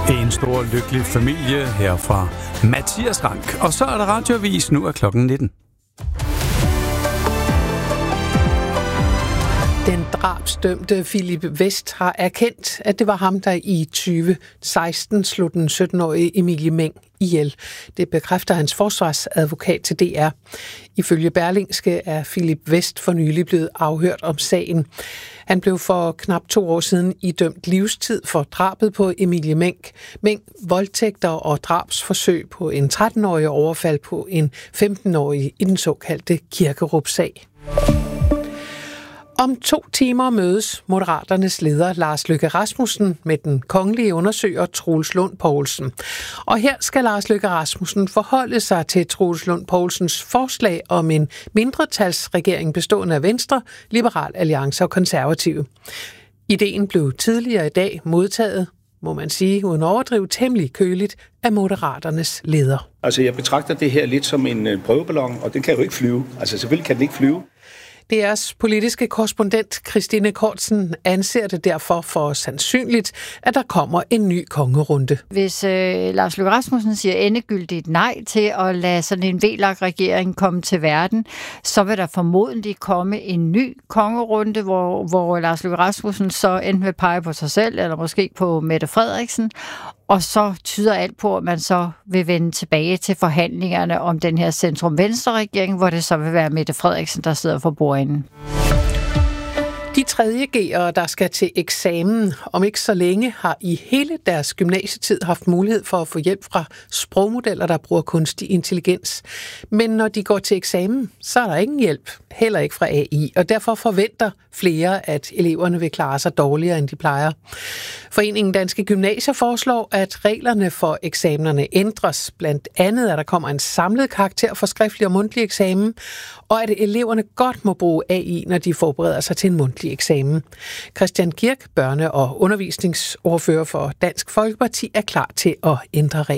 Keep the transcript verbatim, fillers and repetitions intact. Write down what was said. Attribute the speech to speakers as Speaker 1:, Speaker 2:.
Speaker 1: En stor lykkelig familie her fra Mathias Rank. Og så er der radioavis, nu er klokken nitten.
Speaker 2: Den drabsdømte Philip West har erkendt, at det var ham, der i tyve seksten slog den sytten-årige Emilie Meng ihjel. Det bekræfter hans forsvarsadvokat til D R. Ifølge Berlingske er Philip West for nylig blevet afhørt om sagen. Han blev for knap to år siden idømt livstid for drabet på Emilie Meng. Meng, voldtægter og drabsforsøg på en tretten-årig overfald på en femten-årig i den såkaldte Kirkerup-sag. Om to timer mødes Moderaternes leder Lars Løkke Rasmussen med den kongelige undersøger Troels Lund Poulsen. Og her skal Lars Løkke Rasmussen forholde sig til Troels Lund Poulsens forslag om en mindretalsregering bestående af Venstre, Liberal Alliance og Konservative. Ideen blev tidligere i dag modtaget, må man sige, uden overdrive temmelig køligt, af Moderaternes leder.
Speaker 3: Altså jeg betragter det her lidt som en prøveballon, og den kan jo ikke flyve. Altså selvfølgelig kan den ikke flyve.
Speaker 2: D R's politiske korrespondent Christine Kortsen anser det derfor for sandsynligt, at der kommer en ny kongerunde.
Speaker 4: Hvis øh, Lars Løkke Rasmussen siger endegyldigt nej til at lade sådan en V L A K-regering komme til verden, så vil der formodentlig komme en ny kongerunde, hvor, hvor Lars Løkke Rasmussen så enten vil pege på sig selv, eller måske på Mette Frederiksen, og så tyder alt på, at man så vil vende tilbage til forhandlingerne om den her centrum-venstre-regering, hvor det så vil være Mette Frederiksen, der sidder for bordenden.
Speaker 2: De tredje G'ere, der skal til eksamen om ikke så længe, har i hele deres gymnasietid haft mulighed for at få hjælp fra sprogmodeller, der bruger kunstig intelligens. Men når de går til eksamen, så er der ingen hjælp, heller ikke fra A I, og derfor forventer flere, at eleverne vil klare sig dårligere, end de plejer. Foreningen Danske Gymnasier foreslår, at reglerne for eksamenerne ændres. Blandt andet, at der kommer en samlet karakter for skriftlig og mundtlig eksamen, og at eleverne godt må bruge A I, når de forbereder sig til en mundtlig eksamen. Christian Kirk, børne- og undervisningsordfører for Dansk Folkeparti, er klar til at ændre reglerne.